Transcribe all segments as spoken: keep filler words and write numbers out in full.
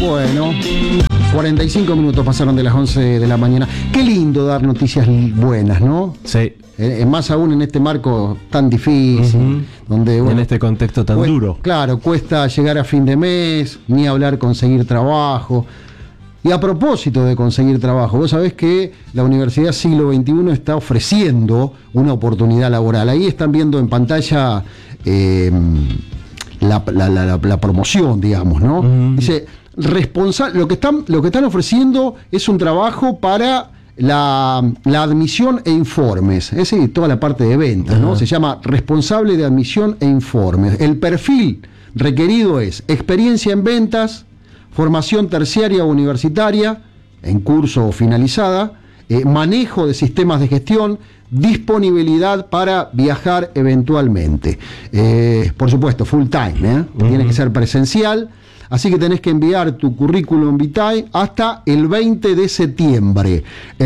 Bueno, cuarenta y cinco minutos pasaron de las once de la mañana. Qué lindo dar noticias buenas, ¿no? Sí. Eh, más aún en este marco tan difícil, uh-huh. donde bueno, en este contexto tan cuesta, duro. Claro, cuesta llegar a fin de mes, ni hablar conseguir trabajo. Y a propósito de conseguir trabajo, vos sabés que la Universidad Siglo veintiuno está ofreciendo una oportunidad laboral. Ahí están viendo en pantalla eh, la, la, la, la, la promoción, digamos, ¿no? Uh-huh. Dice, responsa- lo que están, lo que están ofreciendo es un trabajo para la, la admisión e informes. Es decir, toda la parte de ventas, ¿no? Uh-huh. Se llama responsable de admisión e informes. El perfil requerido es experiencia en ventas, formación terciaria o universitaria, en curso o finalizada, eh, manejo de sistemas de gestión, disponibilidad para viajar eventualmente. Eh, por supuesto, full time, ¿eh? Uh-huh. Tiene que ser presencial, así que tenés que enviar tu currículum vitae hasta el veinte de septiembre.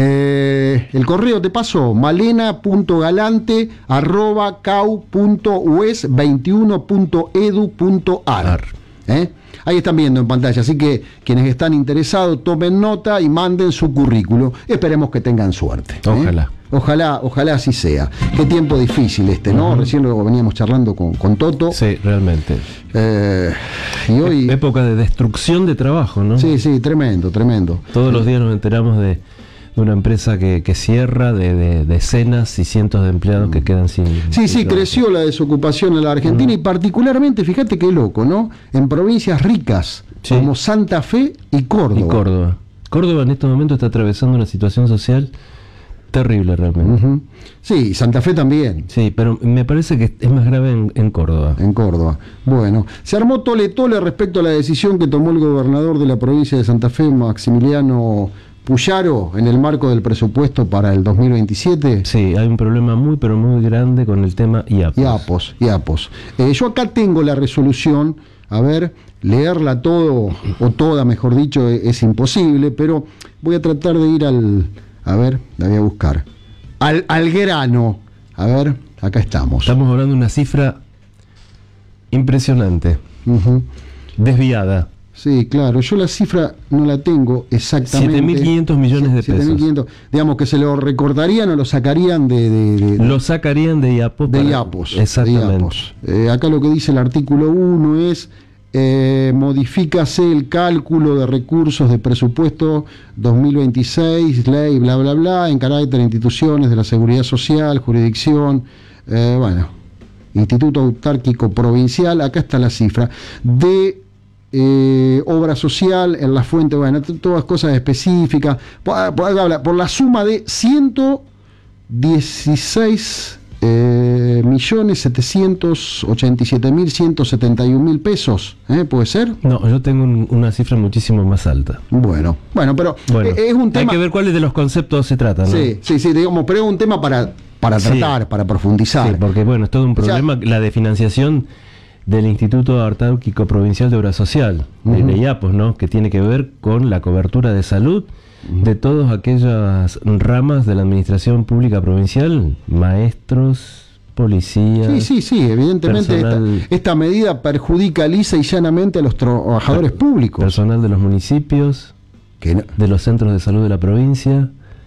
Eh, el correo te paso, malena punto galante arroba cau punto u e s veintiuno punto edu punto ar. ¿Eh? Ahí están viendo en pantalla, así que quienes están interesados tomen nota y manden su currículo. Esperemos que tengan suerte. Ojalá. ¿eh? Ojalá, ojalá así sea. Qué tiempo difícil este, ¿no? Uh-huh. Recién lo veníamos charlando con, con Toto. Sí, realmente. Eh, y hoy... Época de destrucción de trabajo, ¿no? Sí, sí, tremendo, tremendo. Todos sí. los días nos enteramos de, de una empresa que, que cierra, de, de decenas y cientos de empleados que quedan sin... Sí, sin sí, trabajo. creció la desocupación en la Argentina uh-huh. y particularmente, fíjate qué loco, ¿no? En provincias ricas, sí. como Santa Fe y Córdoba. Y Córdoba. Córdoba en este momento está atravesando una situación social terrible realmente. Uh-huh. Sí, Santa Fe también. Sí, pero me parece que es más grave en, en Córdoba. En Córdoba. Bueno, se armó tole tole respecto a la decisión que tomó el gobernador de la provincia de Santa Fe, Maximiliano Puyaro, en el marco del presupuesto para el dos mil veintisiete. Sí, hay un problema muy, pero muy grande con el tema I A P O S. I A P O S, I A P O S. Eh, yo acá tengo la resolución, a ver, leerla todo, o toda, mejor dicho, es, es imposible, pero voy a tratar de ir al... A ver, la voy a buscar. Al, al grano. A ver, acá estamos. Estamos hablando de una cifra impresionante. Uh-huh. Desviada. Sí, claro. Yo la cifra no la tengo exactamente. siete mil quinientos millones de siete mil quinientos. pesos. Digamos que se lo recortarían o lo sacarían de... de, de, de lo sacarían de I A P O S. De para... I A P O S. Exactamente. De I A P O S. Eh, acá lo que dice el artículo uno es... Eh, modifícase el cálculo de recursos de presupuesto dos mil veintiséis, ley, bla, bla, bla, en carácter de instituciones de la seguridad social, jurisdicción, eh, bueno, Instituto Autárquico Provincial, acá está la cifra, de eh, obra social en la fuente, bueno, todas cosas específicas, por, por, por la suma de ciento dieciséis Eh, millones setecientos ochenta y siete mil ciento setenta y un mil pesos, ¿eh? ¿Puede ser? No, yo tengo un, una cifra muchísimo más alta. Bueno, bueno, pero bueno, es un tema. Hay que ver cuáles de los conceptos se tratan, ¿no? Sí, sí, sí, digamos, pero es un tema para, para tratar, sí. para profundizar. Sí, porque bueno, es todo un problema, o sea, la de financiación del Instituto Autárquico Provincial de Obra Social, uh-huh. de I A P O S, ¿no? Que tiene que ver con la cobertura de salud de todas aquellas ramas de la administración pública provincial, maestros, policías. Sí, sí, sí, evidentemente personal, esta, esta medida perjudica lisa y llanamente a los trabajadores públicos. Personal de los municipios, que no, de los centros de salud de la provincia,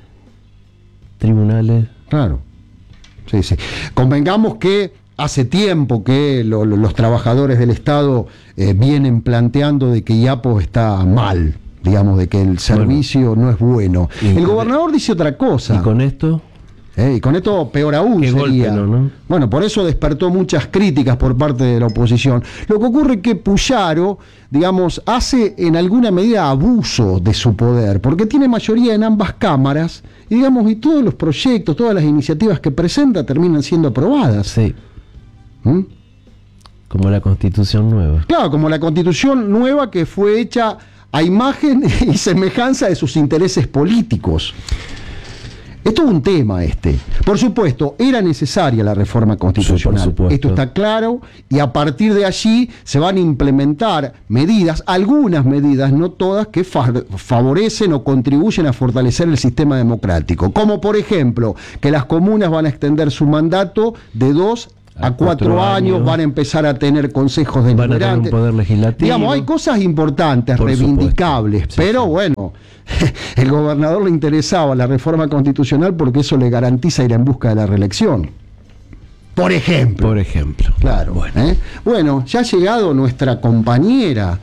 tribunales. Claro, sí, sí. Convengamos que hace tiempo que lo, lo, los trabajadores del Estado eh, vienen planteando de que I A P O S está mal, digamos, de que el servicio bueno, no es bueno. El gobernador dice otra cosa. ¿Y con esto? Eh, y con esto peor aún Qué sería. Golpe, ¿no, no? Bueno, por eso despertó muchas críticas por parte de la oposición. Lo que ocurre es que Puyaro, digamos, hace en alguna medida abuso de su poder, porque tiene mayoría en ambas cámaras, y digamos, y todos los proyectos, todas las iniciativas que presenta terminan siendo aprobadas. Sí. ¿Mm? Como la Constitución nueva. Claro, como la Constitución nueva que fue hecha a imagen y semejanza de sus intereses políticos. Esto es un tema este. Por supuesto, era necesaria la reforma constitucional. Sí, esto está claro, y a partir de allí se van a implementar medidas, algunas medidas, no todas, que fa- favorecen o contribuyen a fortalecer el sistema democrático. Como por ejemplo, que las comunas van a extender su mandato de dos a, a cuatro, cuatro años, años van a empezar a tener consejos deliberantes. Van a tener un poder legislativo. Digamos, hay cosas importantes, reivindicables, sí, pero sí. Bueno, el gobernador le interesaba la reforma constitucional porque eso le garantiza ir en busca de la reelección. Por ejemplo. Por ejemplo. Claro. Bueno, ¿eh? Bueno, ya ha llegado nuestra compañera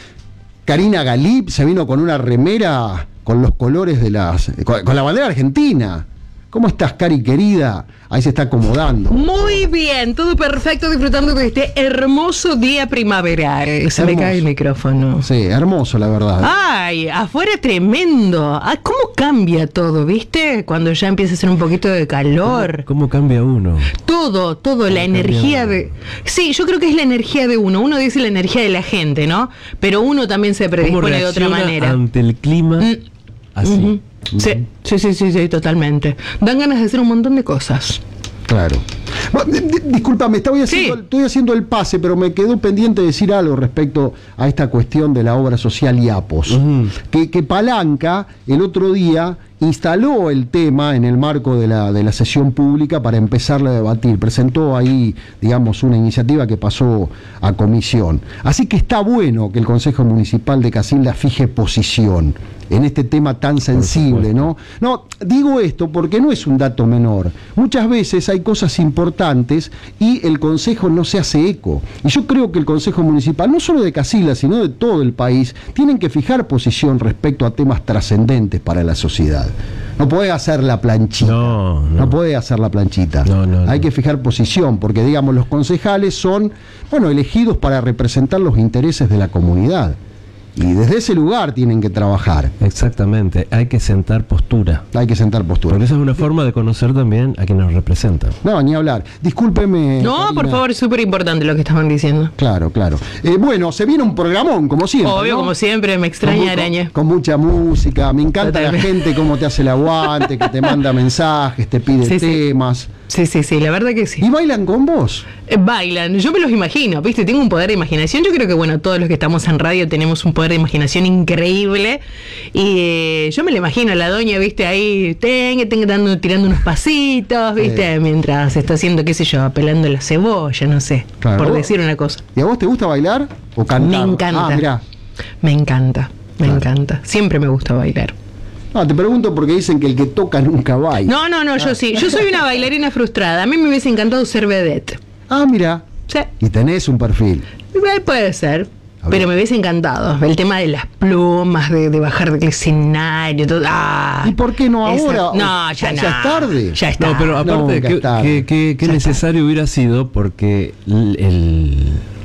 Karina Galip, se vino con una remera con los colores de las... con, con la bandera argentina. ¿Cómo estás, Cari, querida? Ahí se está acomodando. Muy bien, todo perfecto, disfrutando de este hermoso día primaveral. Se hermoso. Me cae el micrófono. Sí, hermoso, la verdad. Ay, afuera tremendo. Ah, ¿cómo cambia todo, viste? Cuando ya empieza a hacer un poquito de calor. ¿Cómo, cómo cambia uno? Todo, todo, la energía de... Sí, yo creo que es la energía de uno. Uno dice la energía de la gente, ¿no? Pero uno también se predispone de otra manera. Ante el clima, mm. así. Uh-huh. Sí, sí, sí, sí, sí, totalmente. Dan ganas de hacer un montón de cosas. Claro. Bueno, discúlpame, estoy haciendo, sí. estoy haciendo el pase, pero me quedó pendiente decir algo respecto a esta cuestión de la obra social IAPOS. Uh-huh. Que, que Palanca el otro día instaló el tema en el marco de la, de la sesión pública para empezarla a debatir. Presentó ahí, digamos, una iniciativa que pasó a comisión. Así que está bueno que el Consejo Municipal de Casilda fije posición en este tema tan sensible, ¿no? No, digo esto porque no es un dato menor. Muchas veces hay cosas importantes y el Consejo no se hace eco. Y yo creo que el Consejo Municipal, no solo de Casilda, sino de todo el país, tienen que fijar posición respecto a temas trascendentes para la sociedad. No puede hacer la planchita. No, no. no puede hacer la planchita. No, no, Hay no. que fijar posición, porque, digamos, los concejales son, bueno, elegidos para representar los intereses de la comunidad. Y desde ese lugar tienen que trabajar. Exactamente, hay que sentar postura. Hay que sentar postura. Porque esa es una forma de conocer también a quienes nos representan. No, ni hablar. Discúlpeme. No, Karina. Por favor, es súper importante lo que estaban diciendo. Claro, claro. Eh, bueno, se viene un programón, como siempre. Obvio, ¿no? Como siempre, me extraña con, Araña. Con, con mucha música. Me encanta Totalmente. La gente, cómo te hace el aguante, que te manda mensajes, te pide sí, temas. Sí. Sí, sí, sí, la verdad que sí. ¿Y bailan con vos? Eh, bailan, yo me los imagino, ¿viste? Tengo un poder de imaginación. Yo creo que, bueno, todos los que estamos en radio tenemos un poder de imaginación increíble. Y eh, yo me lo imagino a la doña, ¿viste? Ahí, tenga, tenga, dando, tirando unos pasitos, ¿viste? Sí. Mientras está haciendo, qué sé yo, pelando la cebolla, no sé, claro. Por decir una cosa. ¿Y a vos te gusta bailar o cantar? Me encanta. Ah, mirá. Me encanta, me claro. encanta. Siempre me gusta bailar. No, te pregunto porque dicen que el que toca nunca baila. No, no, no, ah. yo sí. Yo soy una bailarina frustrada. A mí me hubiese encantado ser vedette. Ah, mira. Sí. Y tenés un perfil. Puede ser. Pero me hubiese encantado. El tema de las plumas, de, de bajar del escenario. Todo. Ah, ¿y por qué no ahora? No, ya, ya, no. Ya es tarde. Ya está. No, pero aparte, no, que, que, que necesario está. Hubiera sido porque el, el,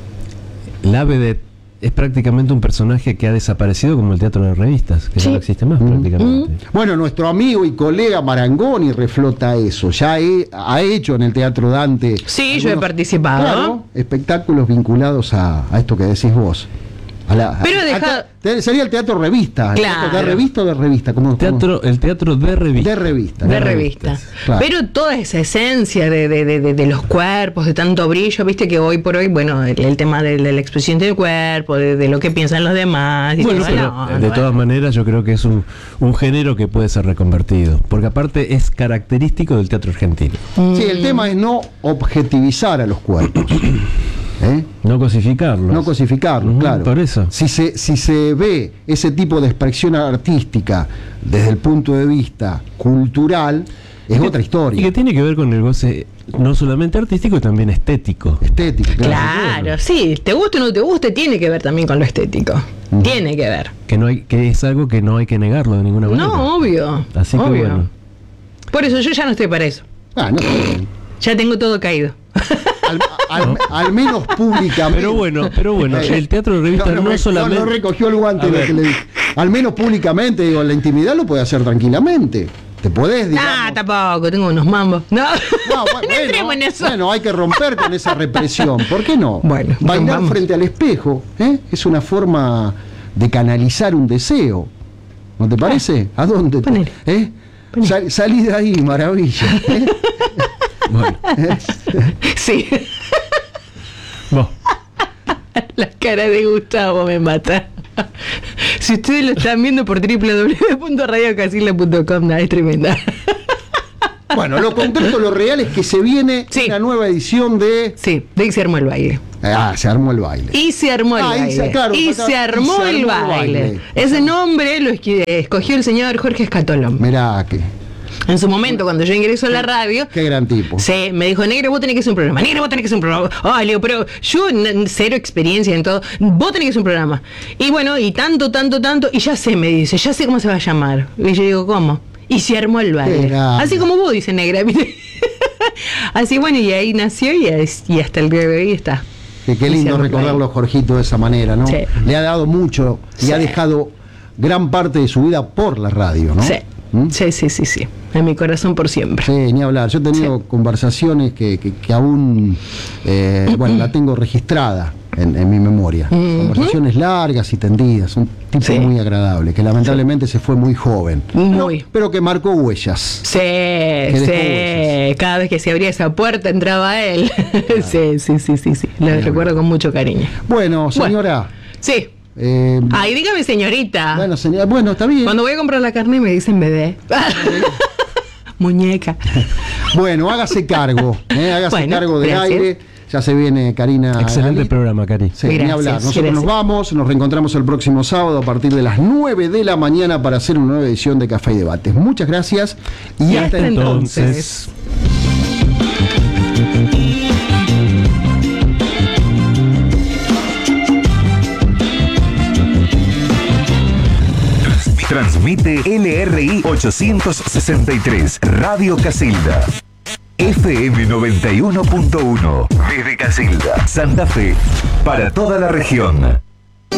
la vedette es prácticamente un personaje que ha desaparecido como el teatro de revistas, que sí. no existe más mm. prácticamente. Mm. Bueno, nuestro amigo y colega Marangoni reflota eso. Ya he, ha hecho en el Teatro Dante. Sí, algunos, yo he participado. Claro, espectáculos vinculados a, a esto que decís vos. A la, pero a, deja... a, sería el teatro revista. Claro. ¿De revista o de revista? ¿Cómo, teatro, cómo? El teatro de revista. De revista. De, de revista. Claro. Pero toda esa esencia de, de, de, de los cuerpos, de tanto brillo, viste que hoy por hoy, bueno, el, el tema de, de la expresión del cuerpo, de, de lo que piensan los demás. Bueno, pero no, de bueno. todas maneras yo creo que es un, un género que puede ser reconvertido, porque aparte es característico del teatro argentino. Mm. Sí, el tema es no objetivizar a los cuerpos. ¿Eh? No cosificarlos. No cosificarlos, uh-huh, claro. Por eso. Si se, si se ve ese tipo de expresión artística desde el punto de vista cultural, es que, otra historia. Y que tiene que ver con el goce no solamente artístico, también estético. Estético, claro. Claro, sí, te guste o no te guste, tiene que ver también con lo estético. Uh-huh. Tiene que ver. Que no hay, que es algo que no hay que negarlo de ninguna manera. No, obvio. Así obvio. que bueno. Por eso yo ya no estoy para eso. Ah, no. Ya tengo todo caído. Al, al, no. al menos públicamente. Pero bueno, pero bueno, el teatro de revista no, no, no solamente. No, no recogió el guante lo que le dije. Al menos públicamente, digo, en la intimidad lo puede hacer tranquilamente. Te podés, digamos. Ah, tampoco, tengo unos mambos. No, no, bueno, no en eso. Bueno, hay que romper con esa represión. ¿Por qué no? Bueno, bailar frente al espejo, ¿eh? Es una forma de canalizar un deseo. ¿No te parece? ¿A dónde? Ponele. ¿Eh? Sal, salí de ahí, maravilla. ¿Eh? Bueno. Sí. Bueno. La cara de Gustavo me mata. Si ustedes lo están viendo por doble u doble u doble u punto radio casilda punto com, es tremenda. Bueno, lo concreto, lo real es que se viene Sí. una nueva edición de... Sí, de ahí se armó el baile. Ah, se armó el baile. Y se armó el Ah, y baile. se- claro, y acá- se armó, y se el, armó el baile. baile. Ese nombre lo esqui- escogió el señor Jorge Escatolón. Mirá, que, En su momento, cuando yo ingreso a la radio, qué gran tipo. sí, me dijo, negro, vos tenés que hacer un programa. Negro, vos tenés que hacer un programa. Ay, le digo, pero yo n- cero experiencia en todo. Vos tenés que hacer un programa. Y bueno, y tanto, tanto, tanto. Y ya sé, me dice, ya sé cómo se va a llamar. Y yo digo, ¿cómo? Y se armó el baile. grande. Así como vos, dice negra. ¿Viste? Así bueno, y ahí nació y, es- y hasta el día de hoy está. Que qué Y se lindo armó el recordarlo, Jorgito, de esa manera, ¿no? Sí. Le ha dado mucho y Sí. ha dejado gran parte de su vida por la radio, ¿no? Sí. ¿Mm? sí, sí, sí, sí. En mi corazón por siempre. Sí, ni hablar. Yo he tenido conversaciones que, que- que aún, eh, bueno, la tengo registrada en, en mi memoria. Conversaciones largas y tendidas. Un tipo Sí. muy agradable, que lamentablemente se fue muy joven. Muy. Pero, pero que marcó huellas. Sí, dejó sí. huellas. Cada vez que se abría esa puerta entraba él. sí, sí, sí, sí, sí. Lo recuerdo con mucho cariño. Bueno, señora. Sí. eh, Ay, dígame señorita. bueno, señora, bueno, está bien. Cuando voy a comprar la carne me dicen bebé. Muñeca. Bueno, hágase cargo. eh, hágase Bueno, cargo del gracias. aire. Ya se viene Karina. Excelente Galí. programa, Cari. Sí, ni Gracias, hablar. Nosotros gracias. nos vamos, nos reencontramos el próximo sábado a partir de las nueve de la mañana para hacer una nueva edición de Café y Debates. Muchas gracias y, Y hasta hasta entonces. entonces. Transmite L R I ochocientos sesenta y tres, Radio Casilda. F M noventa y uno punto uno, desde Casilda, Santa Fe, para toda la región.